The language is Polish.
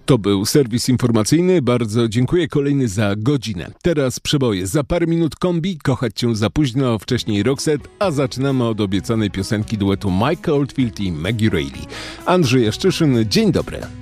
To był serwis informacyjny. Bardzo dziękuję. Kolejny za godzinę. Teraz przeboje. Za parę minut Kombi, Kochać cię za późno, wcześniej Roxette, a zaczynamy od obiecanej piosenki duetu Mike Oldfield i Maggie Reilly. Andrzej Jaszczyszyn, dzień dobry.